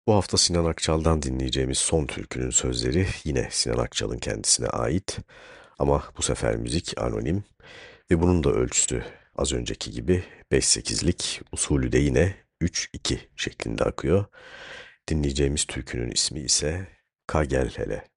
Bu hafta Sinan Akçal'dan dinleyeceğimiz son türkünün sözleri yine Sinan Akçal'ın kendisine ait ama bu sefer müzik anonim ve bunun da ölçüsü az önceki gibi 5-8'lik, usulü de yine 3-2 şeklinde akıyor. Dinleyeceğimiz türkünün ismi ise Ka Gel Hele.